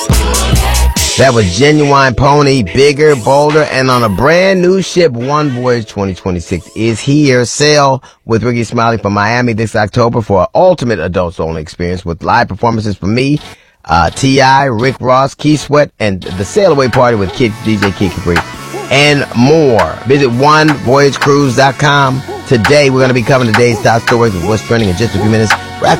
That was Genuine Pony, Bigger, Bolder, and on a brand new ship, One Voyage 2026 is here. Sail with Ricky Smiley from Miami this October for an ultimate adults-only experience with live performances from me, T.I., Rick Ross, Keith Sweat, and the Sail Away Party with DJ Kid Capri, and more. Visit onevoyagecruise.com today. We're going to be covering today's top stories with what's trending in just a few minutes.